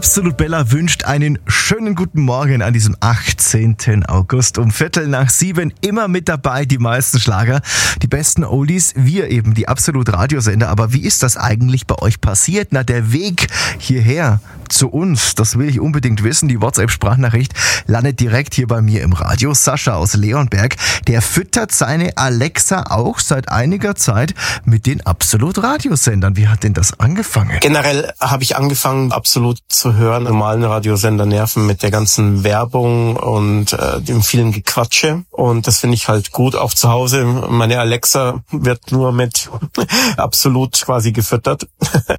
Absolut Bella wünscht einen schönen guten Morgen an diesem 18. August um 6:15 immer mit dabei, die meisten Schlager, die besten Oldies, wir eben, die Absolut Radiosender. Aber wie ist das eigentlich bei euch passiert? Na, der Weg hierher zu uns, das will ich unbedingt wissen. Die WhatsApp-Sprachnachricht landet direkt hier bei mir im Radio. Sascha aus Leonberg, der füttert seine Alexa auch seit einiger Zeit mit den Absolut Radiosendern. Wie hat denn das angefangen? Generell habe ich angefangen, Absolut zu hören. Normalen Radiosender nerven mit der ganzen Werbung und dem vielen Gequatsche. Und das finde ich halt gut, auch zu Hause. Meine Alexa wird nur mit Absolut quasi gefüttert.